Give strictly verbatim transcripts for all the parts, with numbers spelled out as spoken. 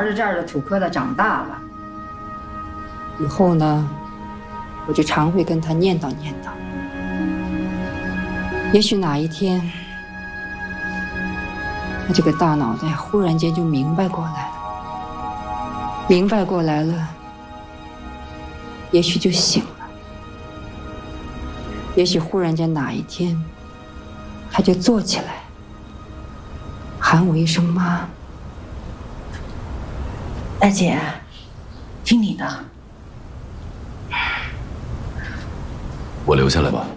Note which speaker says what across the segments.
Speaker 1: 玩着这儿的土疙瘩长大了。
Speaker 2: 以后呢，我就常会跟他念叨念叨。也许哪一天，他这个大脑袋忽然间就明白过来了，明白过来了，也许就醒了，也许忽然间哪一天，他就坐起来，喊我一声妈。
Speaker 3: 大姐，听你的。
Speaker 4: 我留下来吧。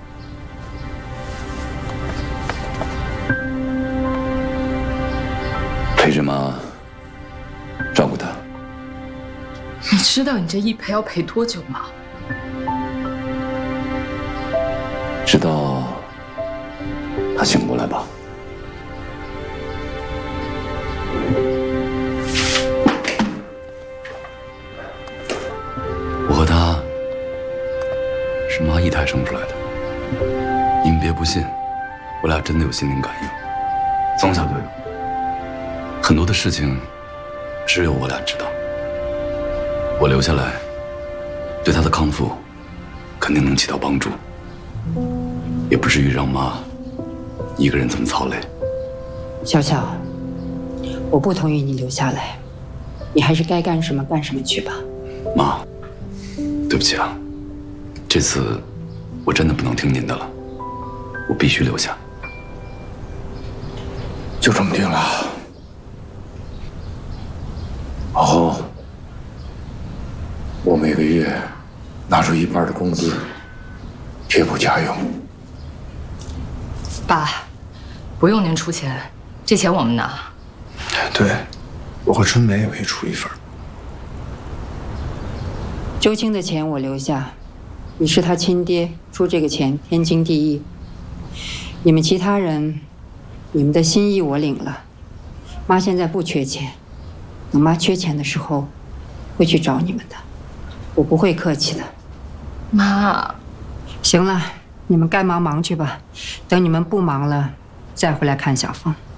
Speaker 4: 陪着妈，照顾她。
Speaker 5: 你知道你这一陪要陪多久吗？
Speaker 4: 直到她醒过来吧。我和她是妈一胎生出来的。你们别不信，我俩真的有心灵感应，从小就有。很多的事情，只有我俩知道。我留下来，对她的康复，肯定能起到帮助，也不至于让妈一个人这么操累。
Speaker 2: 小小，我不同意你留下来，你还是该干什么干什么去吧。
Speaker 4: 妈，对不起啊，这次我真的不能听您的了，我必须留下。
Speaker 6: 就这么定了。往后，我每个月拿出一半的工资贴补家用。
Speaker 5: 爸，不用您出钱，这钱我们拿。
Speaker 7: 对，我和春梅也可以出一份。
Speaker 2: 周青的钱我留下，你是他亲爹，出这个钱天经地义。你们其他人，你们的心意我领了。妈现在不缺钱，等妈缺钱的时候，会去找你们的，我不会客气的。
Speaker 5: 妈，
Speaker 2: 行了，你们该忙忙去吧，等你们不忙了，再回来看小凤。